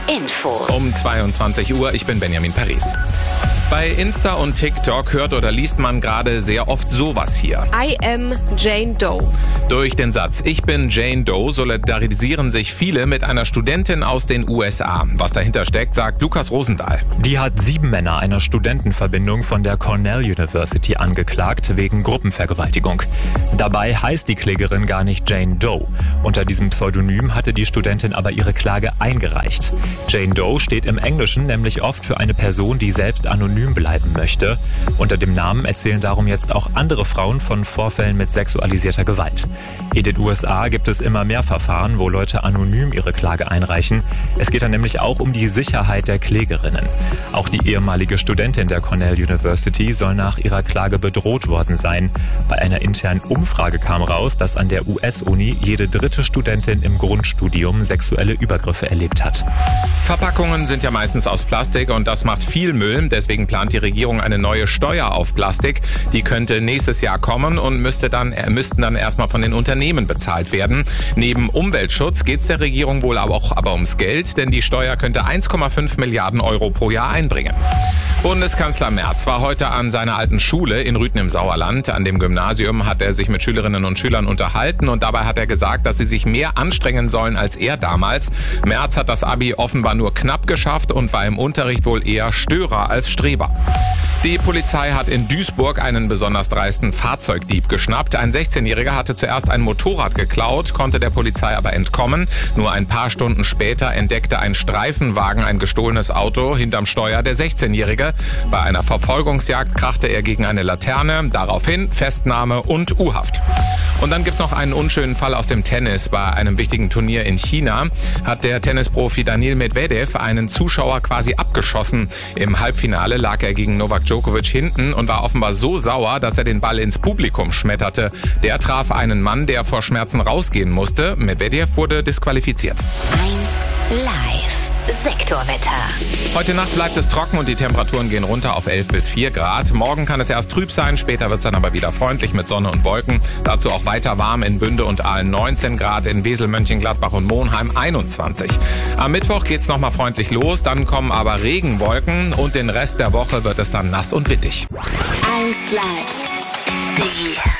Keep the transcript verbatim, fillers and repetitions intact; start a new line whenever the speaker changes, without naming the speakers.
Info.
Um zweiundzwanzig Uhr, ich bin Benjamin Paris. Bei Insta und TikTok hört oder liest man gerade sehr oft sowas hier.
I am Jane Doe.
Durch den Satz Ich bin Jane Doe solidarisieren sich viele mit einer Studentin aus den U S A. Was dahinter steckt, sagt Lukas Rosendahl.
Die hat sieben Männer einer Studentenverbindung von der Cornell University angeklagt wegen Gruppenvergewaltigung. Dabei heißt die Klägerin gar nicht Jane Doe. Unter diesem Pseudonym hatte die Studentin aber ihre Klage eingereicht. Jane Doe steht im Englischen nämlich oft für eine Person, die selbst anonym bleiben möchte. Unter dem Namen erzählen darum jetzt auch andere Frauen von Vorfällen mit sexualisierter Gewalt. In den U S A gibt es immer mehr Verfahren, wo Leute anonym ihre Klage einreichen. Es geht dann nämlich auch um die Sicherheit der Klägerinnen. Auch die ehemalige Studentin der Cornell University soll nach ihrer Klage bedroht worden sein. Bei einer internen Umfrage kam raus, dass an der U S-Uni jede dritte Studentin im Grundstudium sexuelle Übergriffe erlebt hat.
Verpackungen sind ja meistens aus Plastik und das macht viel Müll. Deswegen plant die Regierung eine neue Steuer auf Plastik. Die könnte nächstes Jahr kommen und müsste dann, äh, müssten dann erstmal von den Unternehmen bezahlt werden. Neben Umweltschutz geht es der Regierung wohl aber auch aber ums Geld, denn die Steuer könnte eins Komma fünf Milliarden Euro pro Jahr einbringen. Bundeskanzler Merz war heute an seiner alten Schule in Rüthen im Sauerland. An dem Gymnasium hat er sich mit Schülerinnen und Schülern unterhalten und dabei hat er gesagt, dass sie sich mehr anstrengen sollen als er damals. Merz hat das Abi offenbar nur knapp geschafft und war im Unterricht wohl eher Störer als Streber. Die Polizei hat in Duisburg einen besonders dreisten Fahrzeugdieb geschnappt. Ein sechzehnjähriger hatte zuerst ein Motorrad geklaut, konnte der Polizei aber entkommen. Nur ein paar Stunden später entdeckte ein Streifenwagen ein gestohlenes Auto hinterm Steuer der sechzehnjährige. Bei einer Verfolgungsjagd krachte er gegen eine Laterne, daraufhin Festnahme und U-Haft. Und dann gibt's noch einen unschönen Fall aus dem Tennis. Bei einem wichtigen Turnier in China hat der Tennisprofi Daniil Medvedev einen Zuschauer quasi abgeschossen. Im Halbfinale lag er gegen Novak Djokovic hinten und war offenbar so sauer, dass er den Ball ins Publikum schmetterte. Der traf einen Mann, der vor Schmerzen rausgehen musste. Medvedev wurde disqualifiziert.
eins Live. Sektorwetter.
Heute Nacht bleibt es trocken und die Temperaturen gehen runter auf elf bis vier Grad. Morgen kann es erst trüb sein, später wird es dann aber wieder freundlich mit Sonne und Wolken. Dazu auch weiter warm in Bünde und Aalen neunzehn Grad, in Wesel, Mönchengladbach und Monheim einundzwanzig. Am Mittwoch geht's nochmal freundlich los, dann kommen aber Regenwolken und den Rest der Woche wird es dann nass und windig.
eins Live. Die